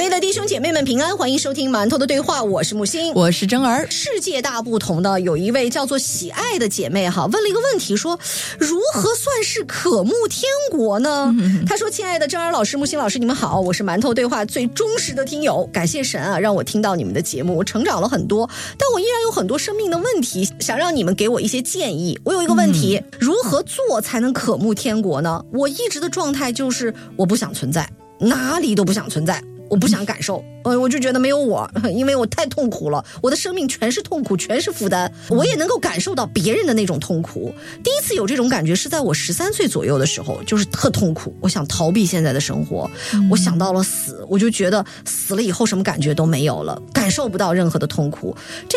内的弟兄姐妹们平安，欢迎收听馒头的对话，我是木星， 我是真儿。 世界大不同的有一位叫做喜爱的姐妹哈，问了一个问题，说如何算是渴慕天国呢？她说，亲爱的真儿老师、木星老师，你们好，我是馒头对话最忠实的听友，感谢神啊，让我听到你们的节目，我成长了很多，但我依然有很多生命的问题，想让你们给我一些建议。我有一个问题，如何做才能渴慕天国呢？我一直的状态就是我不想存在，哪里都不想存在，我不想感受，我就觉得没有我，因为我太痛苦了，我的生命全是痛苦，全是负担，我也能够感受到别人的那种痛苦。第一次有这种感觉是在我13岁左右的时候，就是特痛苦，我想逃避现在的生活，我想到了死，我就觉得死了以后什么感觉都没有了，感受不到任何的痛苦。这